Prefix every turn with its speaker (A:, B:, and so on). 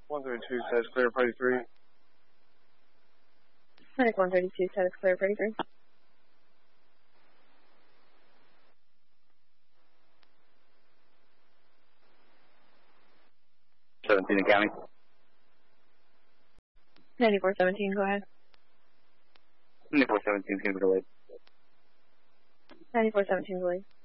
A: 132 says clear, party 3.
B: Medic 132 says clear, party 3.
C: in county.
B: 9417, go ahead.
C: 9417 is going to be delayed.
B: 9417 delayed.